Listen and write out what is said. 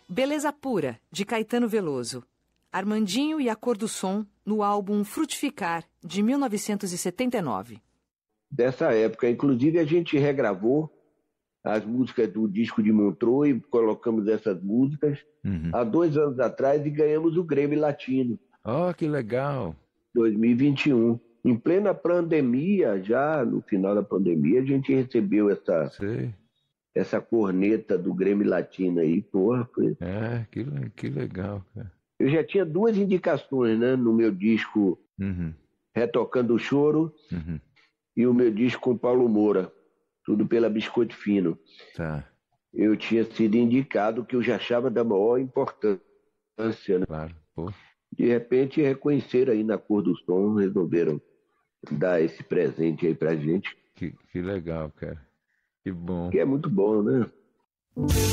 Beleza Pura, de Caetano Veloso. Armandinho e a Cor do Som, no álbum Frutificar, de 1979. Dessa época, inclusive a gente regravou as músicas do disco de Montreux e colocamos essas músicas há 2 anos atrás e ganhamos o Grammy Latino. Oh, que legal! 2021. Em plena pandemia, já no final da pandemia, a gente recebeu essa corneta do Grammy Latino aí, porra. Que legal, cara. Eu já tinha 2 indicações, né, no meu disco Retocando o Choro e o meu disco com Paulo Moura, tudo pela Biscoito Fino. Tá. Eu tinha sido indicado, que eu já achava da maior importância, né? Claro, pô. De repente reconheceram aí na Cor do Som, resolveram dar esse presente aí pra gente. Que legal, cara. Que bom. Que é muito bom, né?